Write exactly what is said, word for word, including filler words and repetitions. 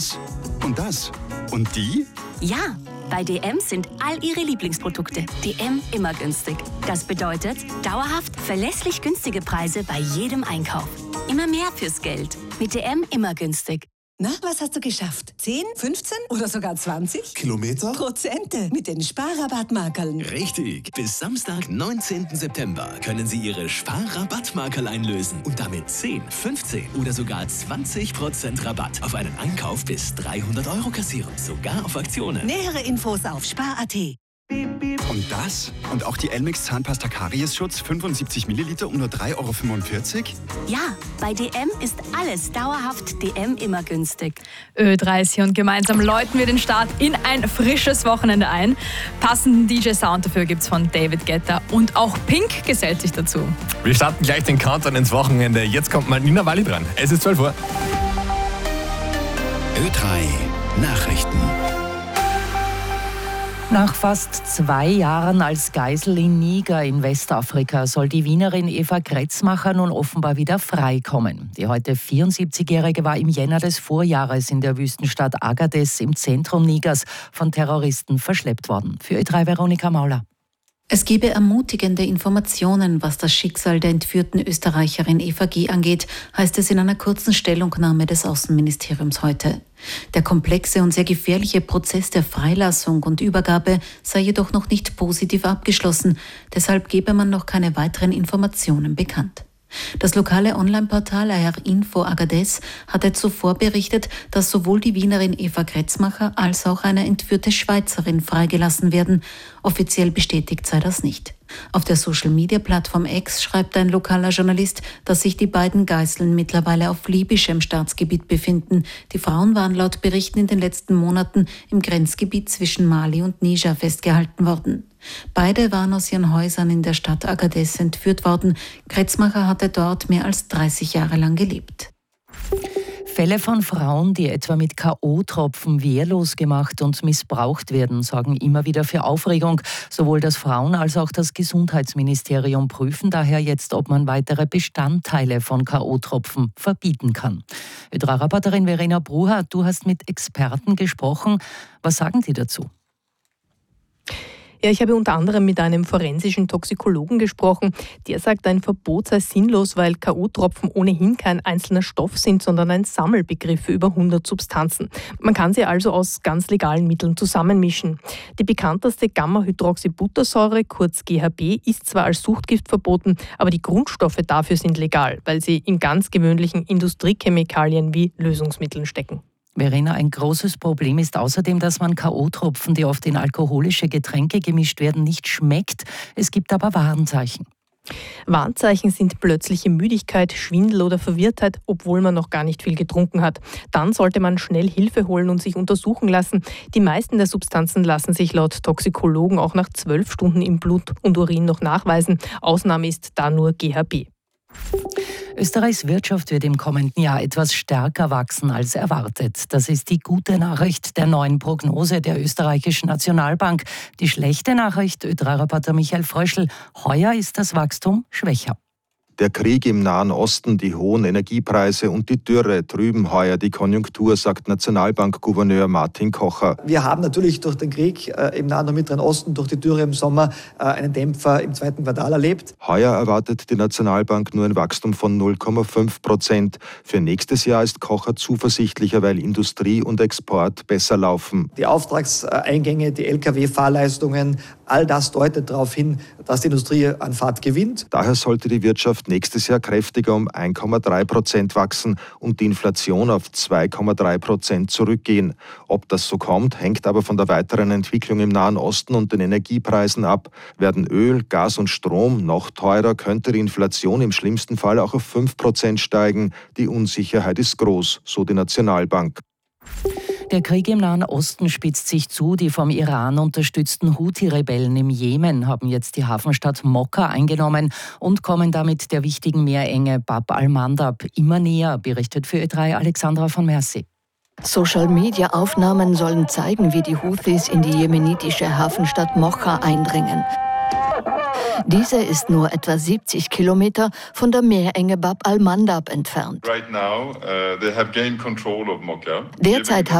das und das und die? Ja, bei D M sind all Ihre Lieblingsprodukte D M immer günstig. Das bedeutet dauerhaft verlässlich günstige Preise bei jedem Einkauf. Immer mehr fürs Geld. Mit D M immer günstig. Na, was hast du geschafft? zehn, fünfzehn oder sogar zwanzig? Kilometer? Prozente mit den Sparrabattmarkerln. Richtig. Bis Samstag, neunzehnten September können Sie Ihre Sparrabattmarkerl einlösen und damit zehn, fünfzehn oder sogar zwanzig Prozent Rabatt auf einen Einkauf bis dreihundert Euro kassieren. Sogar auf Aktionen. Nähere Infos auf spar punkt at. Und das? Und auch die Elmex Zahnpasta Kariesschutz fünfundsiebzig Milliliter um nur drei Euro fünfundvierzig? Ja, bei D M ist alles dauerhaft D M immer günstig. Ö drei ist hier und gemeinsam läuten wir den Start in ein frisches Wochenende ein. Passenden D J-Sound dafür gibt's von David Guetta und auch Pink gesellt sich dazu. Wir starten gleich den Countdown ins Wochenende. Jetzt kommt mal Nina Walli dran. Es ist zwölf Uhr. Ö drei Nachrichten. Nach fast zwei Jahren als Geisel in Niger in Westafrika soll die Wienerin Eva Kretzmacher nun offenbar wieder freikommen. Die heute vierundsiebzigjährige war im Jänner des Vorjahres in der Wüstenstadt Agadez im Zentrum Nigers von Terroristen verschleppt worden. Für Ö drei Veronika Mauler. Es gebe ermutigende Informationen, was das Schicksal der entführten Österreicherin Eva G. angeht, heißt es in einer kurzen Stellungnahme des Außenministeriums heute. Der komplexe und sehr gefährliche Prozess der Freilassung und Übergabe sei jedoch noch nicht positiv abgeschlossen, deshalb gebe man noch keine weiteren Informationen bekannt. Das lokale Online-Portal A R Info Agadez hatte zuvor berichtet, dass sowohl die Wienerin Eva Kretzmacher als auch eine entführte Schweizerin freigelassen werden. Offiziell bestätigt sei das nicht. Auf der Social-Media-Plattform X schreibt ein lokaler Journalist, dass sich die beiden Geiseln mittlerweile auf libyschem Staatsgebiet befinden. Die Frauen waren laut Berichten in den letzten Monaten im Grenzgebiet zwischen Mali und Niger festgehalten worden. Beide waren aus ihren Häusern in der Stadt Agadez entführt worden. Kretzmacher hatte dort mehr als dreißig Jahre lang gelebt. Fälle von Frauen, die etwa mit K O-Tropfen wehrlos gemacht und missbraucht werden, sorgen immer wieder für Aufregung. Sowohl das Frauen- als auch das Gesundheitsministerium prüfen daher jetzt, ob man weitere Bestandteile von K O-Tropfen verbieten kann. Ö drei Reporterin Verena Brucher, du hast mit Experten gesprochen. Was sagen die dazu? Ja, ich habe unter anderem mit einem forensischen Toxikologen gesprochen. Der sagt, ein Verbot sei sinnlos, weil K O-Tropfen ohnehin kein einzelner Stoff sind, sondern ein Sammelbegriff für über hundert Substanzen. Man kann sie also aus ganz legalen Mitteln zusammenmischen. Die bekannteste Gamma-Hydroxybuttersäure, kurz G H B, ist zwar als Suchtgift verboten, aber die Grundstoffe dafür sind legal, weil sie in ganz gewöhnlichen Industriechemikalien wie Lösungsmitteln stecken. Verena, ein großes Problem ist außerdem, dass man K O-Tropfen, die oft in alkoholische Getränke gemischt werden, nicht schmeckt. Es gibt aber Warnzeichen. Warnzeichen sind plötzliche Müdigkeit, Schwindel oder Verwirrtheit, obwohl man noch gar nicht viel getrunken hat. Dann sollte man schnell Hilfe holen und sich untersuchen lassen. Die meisten der Substanzen lassen sich laut Toxikologen auch nach zwölf Stunden im Blut und Urin noch nachweisen. Ausnahme ist da nur G H B. Österreichs Wirtschaft wird im kommenden Jahr etwas stärker wachsen als erwartet. Das ist die gute Nachricht der neuen Prognose der österreichischen Nationalbank. Die schlechte Nachricht, Ö drei Reporter Michael Fröschl, heuer ist das Wachstum schwächer. Der Krieg im Nahen Osten, die hohen Energiepreise und die Dürre trüben heuer die Konjunktur, sagt Nationalbankgouverneur Martin Kocher. Wir haben natürlich durch den Krieg äh, im Nahen und Mittleren Osten, durch die Dürre im Sommer, äh, einen Dämpfer im zweiten Quartal erlebt. Heuer erwartet die Nationalbank nur ein Wachstum von null Komma fünf Prozent. Für nächstes Jahr ist Kocher zuversichtlicher, weil Industrie und Export besser laufen. Die Auftragseingänge, die L K W-Fahrleistungen, all das deutet darauf hin, dass die Industrie an Fahrt gewinnt. Daher sollte die Wirtschaft nächstes Jahr kräftiger um ein Komma drei Prozent wachsen und die Inflation auf zwei Komma drei Prozent zurückgehen. Ob das so kommt, hängt aber von der weiteren Entwicklung im Nahen Osten und den Energiepreisen ab. Werden Öl, Gas und Strom noch teurer, könnte die Inflation im schlimmsten Fall auch auf fünf Prozent steigen. Die Unsicherheit ist groß, so die Nationalbank. Der Krieg im Nahen Osten spitzt sich zu. Die vom Iran unterstützten Houthi-Rebellen im Jemen haben jetzt die Hafenstadt Mokka eingenommen und kommen damit der wichtigen Meerenge Bab al-Mandab immer näher, berichtet für Ö drei Alexandra von Mercy. Social-Media-Aufnahmen sollen zeigen, wie die Houthis in die jemenitische Hafenstadt Mokka eindringen. Diese ist nur etwa siebzig Kilometer von der Meerenge Bab al-Mandab entfernt. Derzeit